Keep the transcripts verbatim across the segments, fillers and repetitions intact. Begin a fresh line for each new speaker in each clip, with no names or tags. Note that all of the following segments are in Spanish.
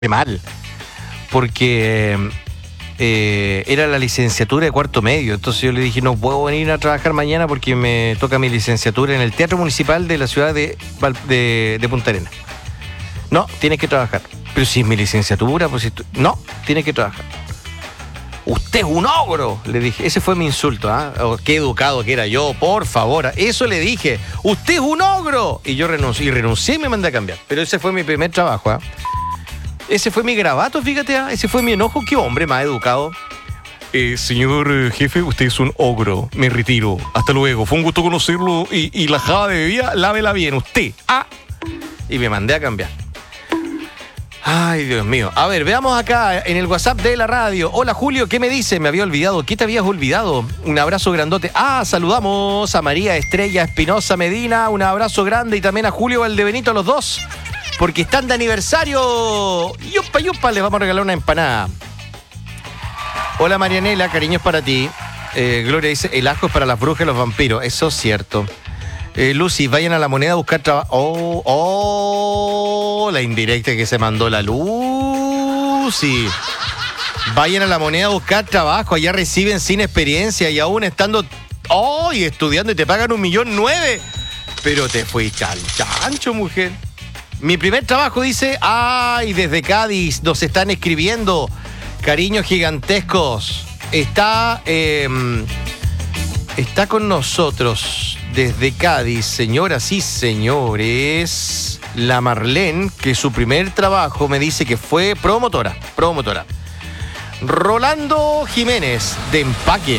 mal, porque eh, era la licenciatura de cuarto medio. Entonces yo le dije, no puedo venir a trabajar mañana porque me toca mi licenciatura en el Teatro Municipal de la ciudad de, de, de Punta Arenas. No, tienes que trabajar. Pero si es mi licenciatura, pues si tú... No, tienes que trabajar. Usted es un ogro, le dije. Ese fue mi insulto, ¿ah? ¿eh? Oh, qué educado que era yo, por favor. Eso le dije. Usted es un ogro. Y yo renuncié, y renuncié y me mandé a cambiar. Pero ese fue mi primer trabajo, ¿ah? ¿eh? Ese fue mi garabato, fíjate, ¿ah? Ese fue mi enojo. Qué hombre más educado. Eh, señor eh, jefe, usted es un ogro. Me retiro. Hasta luego. Fue un gusto conocerlo. Y, y la java de bebida, lávela bien. Usted. Ah. Y me mandé a cambiar. Ay, Dios mío. A ver, veamos acá en el WhatsApp de la radio. Hola, Julio, ¿qué me dice? Me había olvidado. ¿Qué te habías olvidado? Un abrazo grandote. Ah, saludamos a María Estrella Espinosa Medina. Un abrazo grande. Y también a Julio Valdebenito, a los dos. Porque están de aniversario. Yupa, yupa, les vamos a regalar una empanada. Hola, Marianela, cariños para ti. Eh, Gloria dice, el ajo es para las brujas y los vampiros. Eso es cierto. Eh, Lucy, vayan a La Moneda a buscar trabajo. Oh, oh, la indirecta que se mandó la Lucy. Vayan a La Moneda a buscar trabajo. Allá reciben sin experiencia y aún estando oh, y estudiando y te pagan un millón nueve. Pero te fuiste al chancho, mujer. Mi primer trabajo, dice, ay, desde Cádiz nos están escribiendo. Cariños gigantescos. Está, eh, está con nosotros desde Cádiz, señoras y señores, la Marlene, que su primer trabajo me dice que fue promotora, promotora. Rolando Jiménez, de empaque.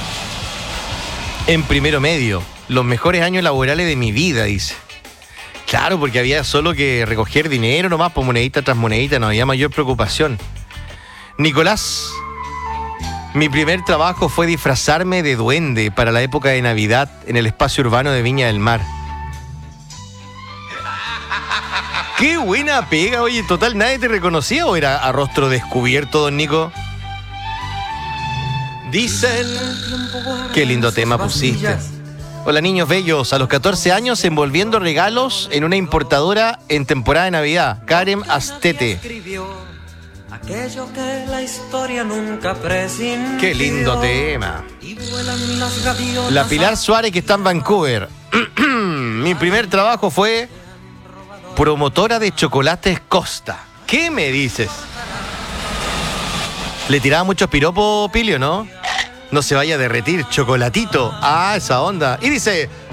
En primero medio, los mejores años laborales de mi vida, dice. Claro, porque había solo que recoger dinero nomás, por monedita tras monedita, no había mayor preocupación. Nicolás, mi primer trabajo fue disfrazarme de duende para la época de Navidad en el espacio urbano de Viña del Mar. ¡Qué buena pega! Oye, total, ¿nadie te reconocía o era a rostro descubierto, don Nico? Dicen... ¡Qué lindo tema pusiste! Hola, niños bellos. A los catorce años envolviendo regalos en una importadora en temporada de Navidad. Karen Astete.
Aquello que la historia nunca presintió.
Qué lindo tema. La Pilar Suárez, que está en Vancouver. Mi primer trabajo fue promotora de chocolates Costa. ¿Qué me dices? Le tiraba muchos piropos, Pilio, ¿no? No se vaya a derretir, chocolatito. Ah, esa onda. Y dice...